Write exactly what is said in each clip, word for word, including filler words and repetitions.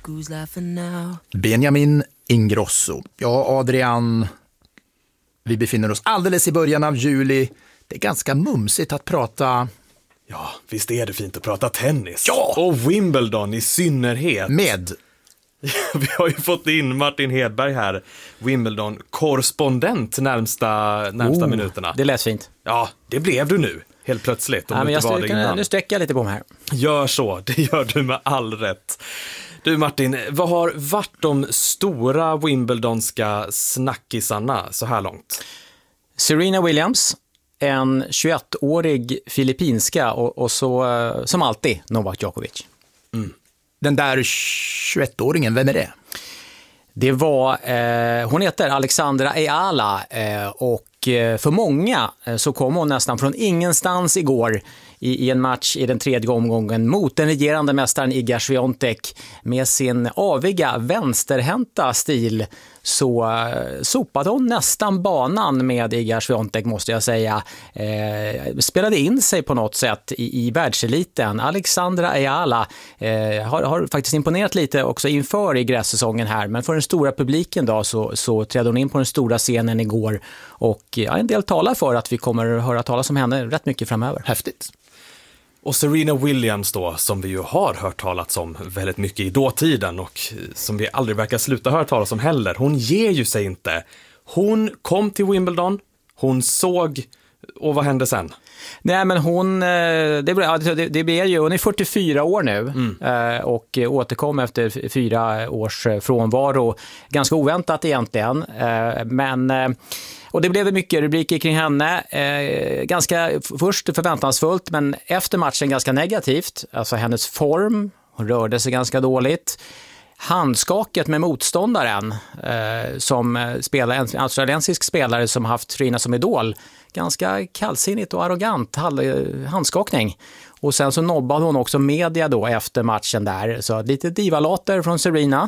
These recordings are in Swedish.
who's laughing now? Benjamin Ingrosso. Ja, Adrian, vi befinner oss alldeles i början av juli. Det är ganska mumsigt att prata... Ja, visst är det fint att prata tennis. Ja! Och Wimbledon i synnerhet. Med... Vi har ju fått in Martin Hedberg här, Wimbledon-korrespondent närmsta, närmsta oh, minuterna. Det lät fint. Ja, det blev du nu, helt plötsligt. Om ja, men jag inte var sträcker, det nu sträcker jag lite på mig här. Gör så, det gör du med all rätt. Du Martin, vad har varit de stora Wimbledonska snackisarna så här långt? Serena Williams, en tjugoettårig filippinska och, och så som alltid Novak Djokovic. Mm. Den där tjugoettåringen, vem är det? Det var, eh, hon heter Alexandra Ayala eh, och eh, för många eh, så kom hon nästan från ingenstans igår i, i en match i den tredje omgången mot den regerande mästaren Iga Swiatek. Med sin aviga vänsterhänta stil så eh, sopade hon nästan banan med Iga Swiatek, måste jag säga. Eh, spelade in sig på något sätt i, i världseliten. Alexandra Ayala eh, har, har faktiskt imponerat lite också inför i grässäsongen här, men för den stora publiken då så, så trädde hon in på den stora scenen igår och ja, en del talar för att vi kommer höra talas om henne rätt mycket framöver. Häftigt. Och Serena Williams då, som vi ju har hört talas om väldigt mycket i dåtiden och som vi aldrig verkar sluta höra talas om heller. Hon ger ju sig inte. Hon kom till Wimbledon, hon såg, och vad hände sen? Nej, men hon, det, det, det blir ju, hon är fyrtiofyra år nu mm. och återkom efter fyra års frånvaro. Ganska oväntat egentligen, men... Och det blev mycket rubriker kring henne, eh, ganska först förväntansfullt men efter matchen ganska negativt. Alltså hennes form, hon rörde sig ganska dåligt. Handskaket med motståndaren eh, som spelar, en australiensisk spelare som haft Serena som idol. Ganska kallsinnigt och arrogant handskakning. Och sen så nobbade hon också media då efter matchen där. Så lite divalater från Serena.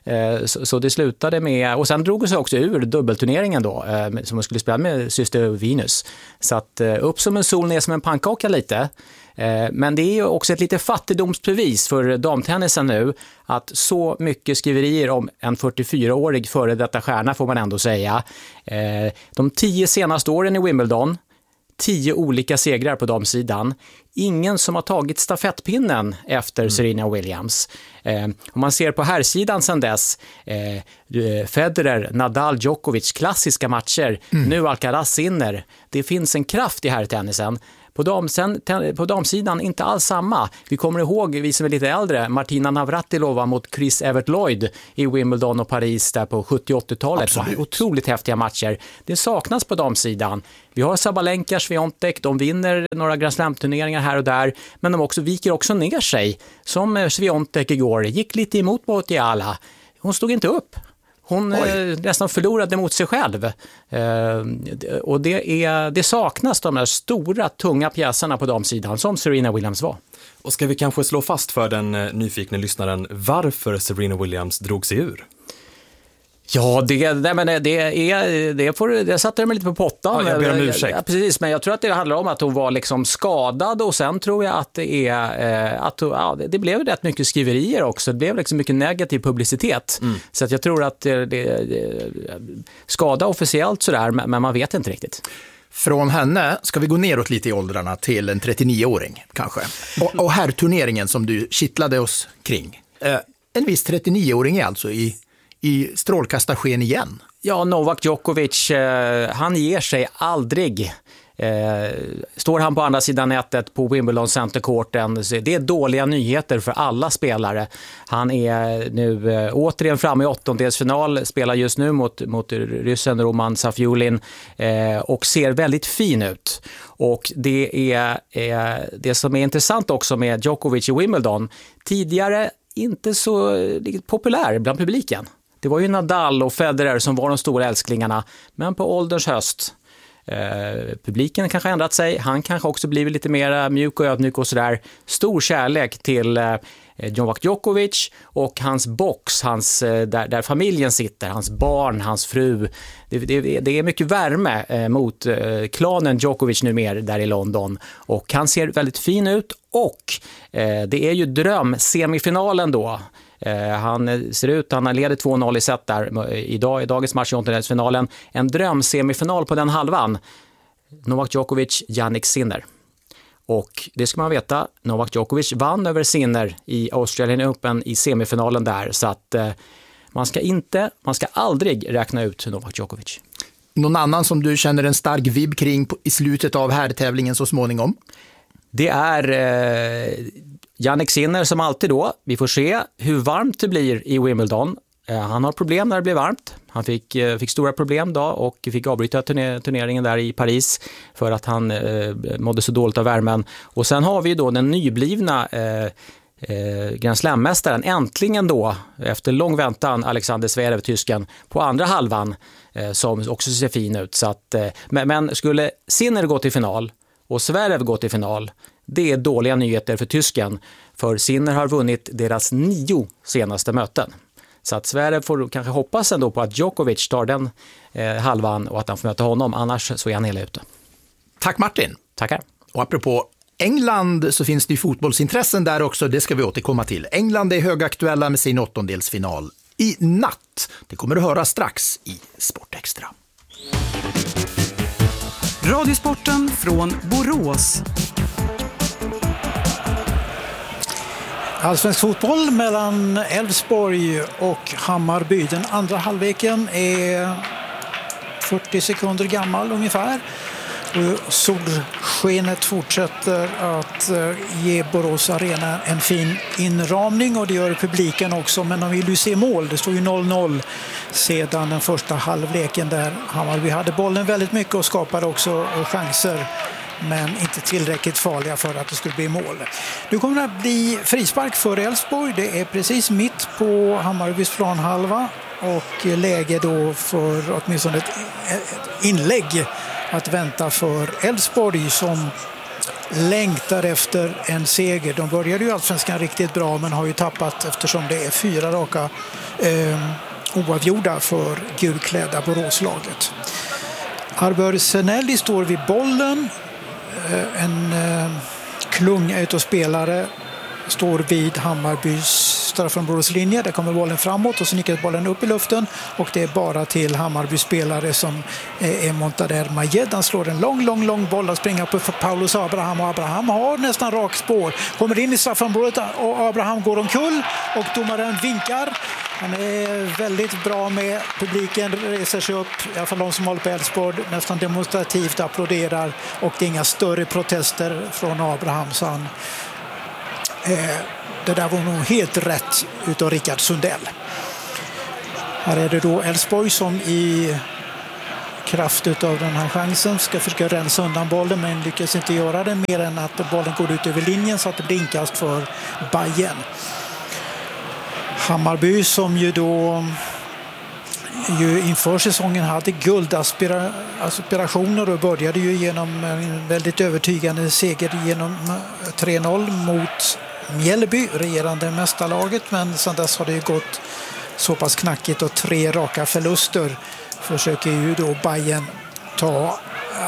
Så det slutade med... Och sen drog hon sig också ur dubbelturneringen då. Som hon skulle spela med syster Venus. Så att upp som en sol, ner som en pannkaka lite. Men det är ju också ett lite fattigdomsbevis för damtennisen nu. Att så mycket skriverier om en fyrtiofyraårig före detta stjärna får man ändå säga. De tio senaste åren i Wimbledon... Tio olika segrar på damsidan. Ingen som har tagit stafettpinnen efter mm. Serena Williams. Eh, om man ser på herrsidan sedan dess. Eh, Federer, Nadal, Djokovic, klassiska matcher. Mm. Nu Alcaraz, Sinner. Det finns en kraft i herrtennisen. På, damsen, på damsidan inte alls samma. Vi kommer ihåg, vi som är lite äldre, Martina Navratilova mot Chris Evert Lloyd i Wimbledon och Paris där på sjuttio- och åttiotalet. Absolut. Otroligt häftiga matcher. Det saknas på damsidan. Vi har Sabalenka, Swiatek, de vinner några Grand Slam-turneringar här och där, men de också viker också ner sig. Som Swiatek igår, gick lite emot mot Ayala. Hon stod inte upp. Hon eh, nästan förlorade mot sig själv. Eh, och det, är, det saknas de här stora, tunga pjäserna på damsidan som Serena Williams var. Och ska vi kanske slå fast för den eh, nyfikna lyssnaren varför Serena Williams drog sig ur? Ja, det, det, men det, är, det, får, det satte de lite på pottan. Ja, jag ber om ursäkt. Ja, precis, men jag tror att det handlar om att hon var liksom skadad och sen tror jag att det är eh, att ja, det blev rätt mycket skriverier också. Det blev liksom mycket negativ publicitet. Mm. Så att jag tror att det, det, det skada officiellt sådär, men man vet inte riktigt. Från henne ska vi gå neråt lite i åldrarna till en trettionioåring kanske. Och, och här turneringen som du kittlade oss kring. Eh, en viss trettionioåring är alltså i i strålkastarsken igen. Ja, Novak Djokovic, eh, han ger sig aldrig. Eh, står han på andra sidan nätet på Wimbledon Center Courten, det är dåliga nyheter för alla spelare. Han är nu eh, återigen framme i åttondelsfinal, spelar just nu mot, mot ryssen Roman Safiulin eh, och ser väldigt fin ut. Och det är eh, det som är intressant också med Djokovic i Wimbledon. Tidigare inte så populär bland publiken. Det var ju Nadal och Federer som var de stora älsklingarna, men på ålderns höst. Eh, publiken kanske ändrat sig, han kanske också blivit lite mer mjuk och ödmjuk och sådär. Stor kärlek till eh, Novak Djokovic och hans box, hans, eh, där, där familjen sitter, hans barn, hans fru. Det, det, det är mycket värme eh, mot eh, klanen Djokovic numera där i London och han ser väldigt fin ut och eh, det är ju dröm semifinalen då. Han ser ut, han leder två noll i set där idag, i dagens match i åttondelsfinalen. En drömsemifinal på den halvan. Novak Djokovic, Jannik Sinner. Och det ska man veta, Novak Djokovic vann över Sinner i Australian Open i semifinalen där. Så att eh, man ska inte, man ska aldrig räkna ut Novak Djokovic. Någon annan som du känner en stark vibb kring på, i slutet av herrtävlingen så småningom? Det är eh, Jannik Sinner som alltid då. Vi får se hur varmt det blir i Wimbledon. Eh, han har problem när det blir varmt. Han fick, eh, fick stora problem då och fick avbryta turner- turneringen där i Paris för att han eh, mådde så dåligt av värmen. Och sen har vi då den nyblivna eh, eh, Grand Slam-mästaren, äntligen då, efter lång väntan, Alexander Zverev, tysken, på andra halvan eh, som också ser fin ut. Så att, eh, men, men skulle Sinner gå till final och Zverev gå till final, det är dåliga nyheter för tysken, för Sinner har vunnit deras nio senaste möten. Så att Zverev får kanske hoppas ändå på att Djokovic tar den eh, halvan och att han får möta honom, annars så är han hela ute. Tack Martin. Tackar. Och apropå England så finns det ju fotbollsintressen där också, det ska vi återkomma till. England är högaktuella med sin åttondelsfinal i natt. Det kommer du höra strax i Sportextra. Radiosporten från Borås. Allsvensk fotboll mellan Elfsborg och Hammarby. Den andra halvleken är fyrtio sekunder gammal ungefär. Och solskenet fortsätter att ge Borås Arena en fin inramning, och det gör publiken också. Men de vill ju se mål. Det står ju noll noll sedan den första halvleken där Hammarby hade bollen väldigt mycket och skapade också chanser, men inte tillräckligt farliga för att det skulle bli mål. Nu kommer det att bli frispark för Elfsborg. Det är precis mitt på Hammarbys planhalva och läge då för åtminstone ett inlägg att vänta för Elfsborg, som längtar efter en seger. De började ju allsvenskan riktigt bra, men har ju tappat eftersom det är fyra raka eh, oavgjorda för gulklädda Boråslaget. Arbör Senelli står vid bollen. En eh, klunga utav spelare står vid Hammarbys straffområdeslinje. Där kommer bollen framåt och så nickar bollen upp i luften, och det är bara till Hammarbys spelare som eh, är Montader Majed. Han slår en lång, lång, lång boll att springa på för Paulus Abraham, och Abraham har nästan rak spår. Kommer in i straffområdet och Abraham går omkull och domaren vinkar. Han är väldigt bra med publiken, reser sig upp, i alla fall de som håller på Elfsborg, nästan demonstrativt applåderar, och det är inga större protester från Abraham, så han, eh, det där var nog helt rätt utav Rickard Sundell. Här är det då Elfsborg som i kraft utav den här chansen ska försöka rensa undan bollen, men lyckas inte göra det mer än att bollen går ut över linjen så att det blir inkast för Bayern. Hammarby som ju då ju inför säsongen hade guldaspirationer och började ju genom en väldigt övertygande seger genom tre noll mot Mjällby, regerande mästarlaget, men sedan dess har det ju gått så pass knackigt och tre raka förluster försöker ju då Bayern ta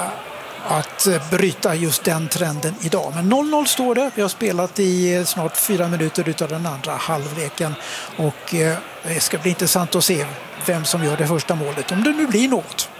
att bryta just den trenden idag. Men noll noll står det. Vi har spelat i snart fyra minuter utav den andra halvleken, och det ska bli intressant att se vem som gör det första målet, om det nu blir något.